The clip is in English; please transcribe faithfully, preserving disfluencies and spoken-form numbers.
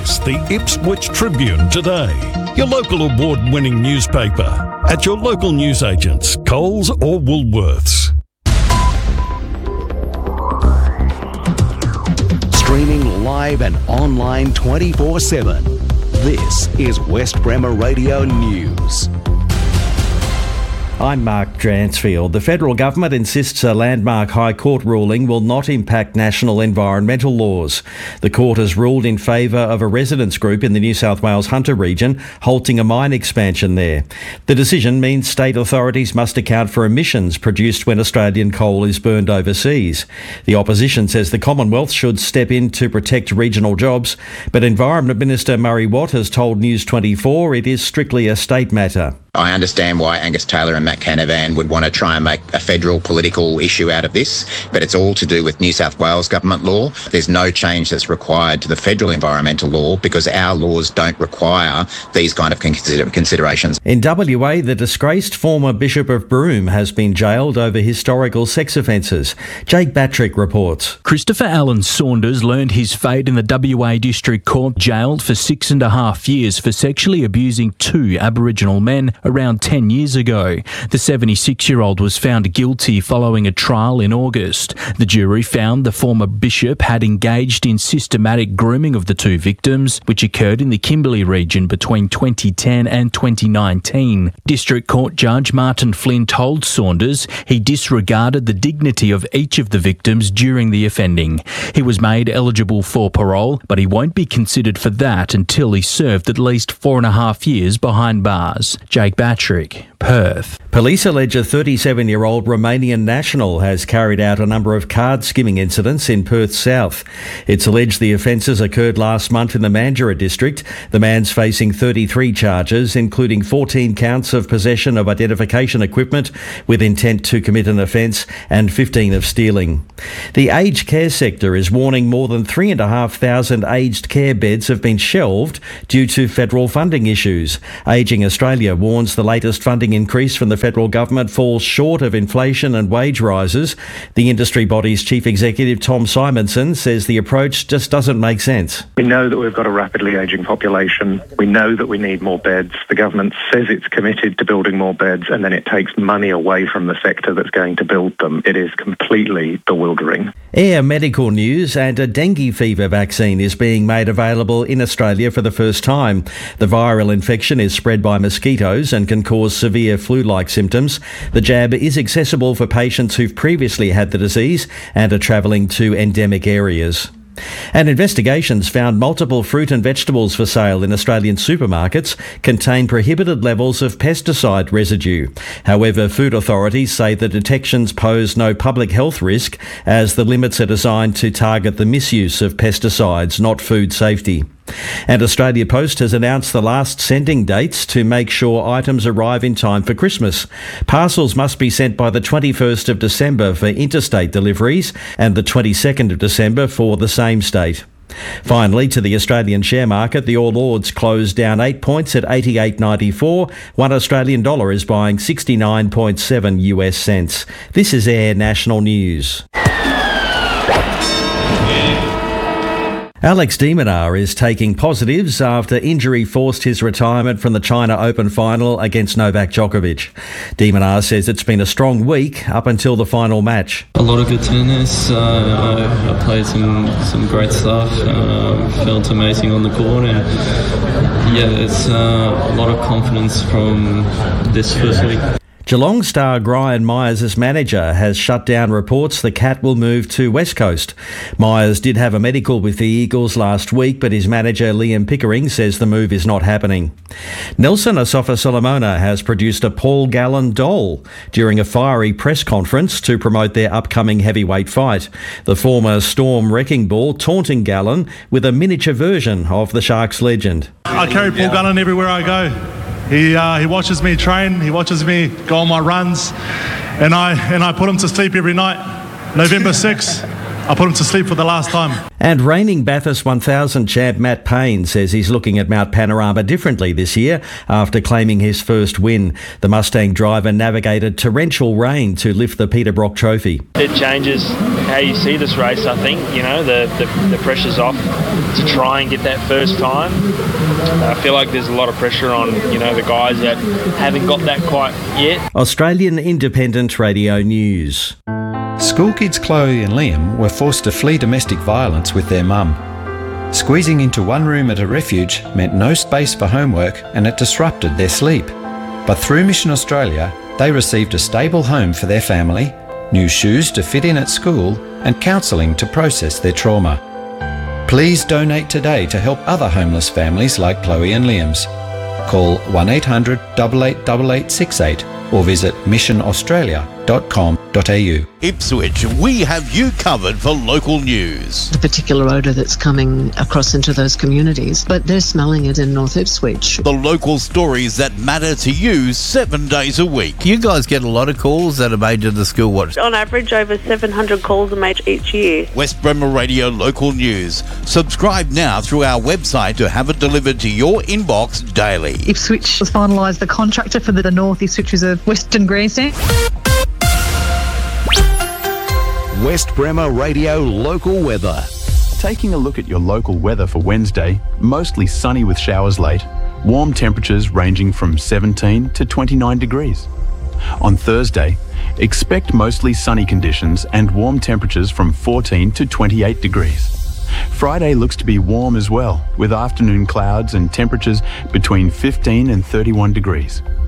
Purchase the Ipswich Tribune today, your local award-winning newspaper, at your local newsagents, Coles or Woolworths. Streaming live and online twenty-four seven. This is West Bremer Radio News. I'm Mark Dransfield. The federal government insists a landmark High Court ruling will not impact national environmental laws. The court has ruled in favour of a residents group in the New South Wales Hunter region halting a mine expansion there. The decision means state authorities must account for emissions produced when Australian coal is burned overseas. The opposition says the Commonwealth should step in to protect regional jobs, but Environment Minister Murray Watt has told News twenty-four it is strictly a state matter. I understand why Angus Taylor and Matt Canavan would want to try and make a federal political issue out of this, but it's all to do with New South Wales government law. There's no change that's required to the federal environmental law because our laws don't require these kind of consider- considerations. In W A, the disgraced former Bishop of Broome has been jailed over historical sex offences. Jake Batrick reports. Christopher Allen Saunders learned his fate in the W A District Court, jailed for six and a half years for sexually abusing two Aboriginal men around ten years ago. The seventy-six-year-old was found guilty following a trial in August. The jury found the former bishop had engaged in systematic grooming of the two victims, which occurred in the Kimberley region between twenty ten and twenty nineteen. District Court Judge Martin Flynn told Saunders he disregarded the dignity of each of the victims during the offending. He was made eligible for parole, but he won't be considered for that until he served at least four and a half years behind bars. Jake Batrick, Perth. Police allege a thirty-seven-year-old Romanian national has carried out a number of card skimming incidents in Perth South. It's alleged the offences occurred last month in the Mandurah district. The man's facing thirty-three charges, including fourteen counts of possession of identification equipment with intent to commit an offence and fifteen of stealing. The aged care sector is warning more than three and a half thousand aged care beds have been shelved due to federal funding issues. Ageing Australia warns the latest funding increase from the federal government falls short of inflation and wage rises. The industry body's chief executive, Tom Simonson, says the approach just doesn't make sense. We know that we've got a rapidly ageing population. We know that we need more beds. The government says it's committed to building more beds, and then it takes money away from the sector that's going to build them. It is completely bewildering. Air medical news, and a dengue fever vaccine is being made available in Australia for the first time. The viral infection is spread by mosquitoes and can cause severe flu-like symptoms. The jab is accessible for patients who've previously had the disease and are travelling to endemic areas. And investigations found multiple fruit and vegetables for sale in Australian supermarkets contain prohibited levels of pesticide residue. However, food authorities say the detections pose no public health risk as the limits are designed to target the misuse of pesticides, not food safety. And Australia Post has announced the last sending dates to make sure items arrive in time for Christmas. Parcels must be sent by the twenty-first of December for interstate deliveries and the twenty-second of December for the same state. Finally, to the Australian share market, the All Ords closed down eight points at eighty-eight ninety-four. One Australian dollar is buying sixty-nine point seven US cents. This is Air National News. Alex de Minaur is taking positives after injury forced his retirement from the China Open final against Novak Djokovic. De Minaur says it's been a strong week up until the final match. A lot of good tennis. Uh, I, I played some, some great stuff. Uh, felt amazing on the court. And yeah, it's uh, a lot of confidence from this first week. Geelong star Brian Myers' manager has shut down reports the Cat will move to West Coast. Myers did have a medical with the Eagles last week, but his manager Liam Pickering says the move is not happening. Nelson Asafa-Solomona has produced a Paul Gallen doll during a fiery press conference to promote their upcoming heavyweight fight. The former Storm wrecking ball taunting Gallen with a miniature version of the Sharks legend. I carry Paul Gallen everywhere I go. He uh, he watches me train, he watches me go on my runs, and I and I put him to sleep every night. November sixth, I put him to sleep for the last time. And reigning Bathurst one thousand champ Matt Payne says he's looking at Mount Panorama differently this year after claiming his first win. The Mustang driver navigated torrential rain to lift the Peter Brock Trophy. It changes how you see this race, I think. You know, the, the, the pressure's off to try and get that first time. I feel like there's a lot of pressure on, you know, the guys that haven't got that quite yet. Australian Independent Radio News. School kids Chloe and Liam were forced to flee domestic violence with their mum. Squeezing into one room at a refuge meant no space for homework and it disrupted their sleep. But through Mission Australia, they received a stable home for their family, new shoes to fit in at school, and counselling to process their trauma. Please donate today to help other homeless families like Chloe and Liam's. Call one eight hundred, eight eight eight eight six eight or visit mission australia dot com dot a u. Ipswich, we have you covered for local news. The particular odour that's coming across into those communities, but they're smelling it in North Ipswich. The local stories that matter to you seven days a week. You guys get a lot of calls that are made to the school watch. On average, over seven hundred calls are made each year. West Bremer Radio Local News. Subscribe now through our website to have it delivered to your inbox daily. Ipswich has finalised the contractor for the North Ipswich Reserve Western Grandstand. West Bremer Radio Local Weather. Taking a look at your local weather for Wednesday, mostly sunny with showers late, warm temperatures ranging from seventeen to twenty-nine degrees. On Thursday, expect mostly sunny conditions and warm temperatures from fourteen to twenty-eight degrees. Friday looks to be warm as well, with afternoon clouds and temperatures between fifteen and thirty-one degrees.